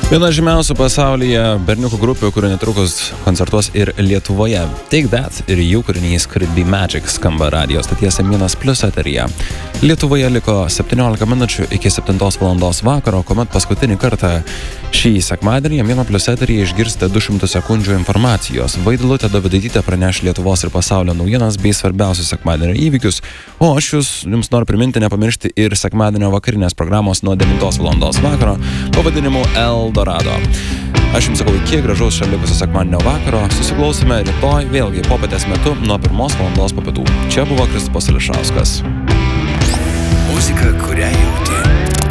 Viena žymiausių pasaulyje berniukų grupių, kuri netrukus koncertuos ir Lietuvoje. Take That ir jų kūrinys Could It Be Magic skamba radijo stoties M1+ eteryje. Lietuvoje liko 17 minučių iki 7 valandos vakaro, kuomet paskutinį kartą šį sekmadienį M1+ eteryje išgirsite 200 sekundžių informacijos. Vaidilutė Dovidaitytė praneš Lietuvos ir pasaulio naujienas bei svarbiausius sekmadienio įvykius, o aš jums noriu priminti nepamiršti ir sekmadienio vakarinės programos nuo 9 valandos vakaro pavadinimu Eldorado. Aš jums sakau, iki gražaus šalikusio sekmadienio vakaro, susiklausime rytoj vėlgi popietės metu nuo 1 valandos po pietų. Čia buvo Kristupas Ališauskas. Muzika, kurią jauti.